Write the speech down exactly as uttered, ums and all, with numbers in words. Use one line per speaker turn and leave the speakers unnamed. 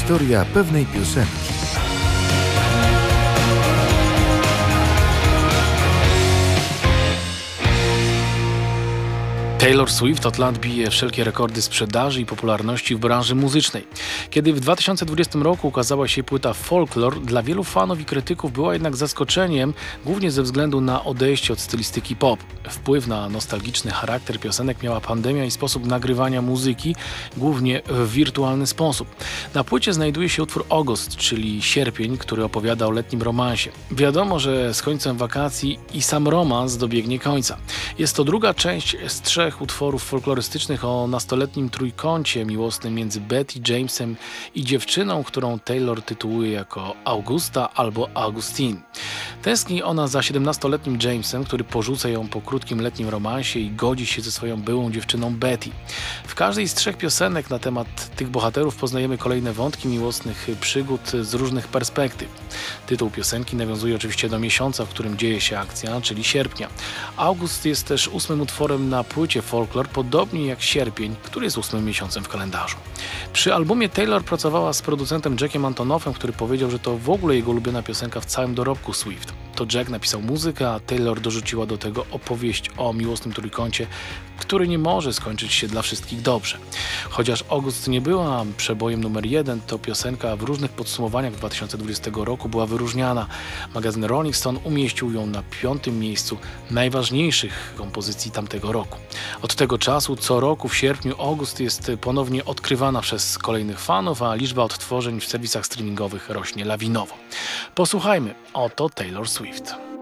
Historia pewnej piosenki.
Taylor Swift od lat bije wszelkie rekordy sprzedaży i popularności w branży muzycznej. Kiedy w dwa tysiące dwudziestym roku ukazała się płyta Folklore, dla wielu fanów i krytyków była jednak zaskoczeniem, głównie ze względu na odejście od stylistyki pop. Wpływ na nostalgiczny charakter piosenek miała pandemia i sposób nagrywania muzyki, głównie w wirtualny sposób. Na płycie znajduje się utwór August, czyli sierpień, który opowiada o letnim romansie. Wiadomo, że z końcem wakacji i sam romans dobiegnie końca. Jest to druga część z trzech utworów folklorystycznych o nastoletnim trójkącie miłosnym między Betty, Jamesem i dziewczyną, którą Taylor tytułuje jako Augusta albo Augustine. Tęskni ona za siedemnastoletnim Jamesem, który porzuca ją po krótkim letnim romansie i godzi się ze swoją byłą dziewczyną Betty. W każdej z trzech piosenek na temat tych bohaterów poznajemy kolejne wątki miłosnych przygód z różnych perspektyw. Tytuł piosenki nawiązuje oczywiście do miesiąca, w którym dzieje się akcja, czyli sierpnia. August jest też ósmym utworem na płycie Folklore, podobnie jak sierpień, który jest ósmym miesiącem w kalendarzu. Przy albumie Taylor pracowała z producentem Jackiem Antonoffem, który powiedział, że to w ogóle jego ulubiona piosenka w całym dorobku Swift. To Jack napisał muzykę, a Taylor dorzuciła do tego opowieść o miłosnym trójkącie, który nie może skończyć się dla wszystkich dobrze. Chociaż August nie była przebojem numer jeden, to piosenka w różnych podsumowaniach dwa tysiące dwudziestego roku była wyróżniana. Magazyn Rolling Stone umieścił ją na piątym miejscu najważniejszych kompozycji tamtego roku. Od tego czasu co roku w sierpniu August jest ponownie odkrywana przez kolejnych fanów, a liczba odtworzeń w serwisach streamingowych rośnie lawinowo. Posłuchajmy, oto Taylor Swift.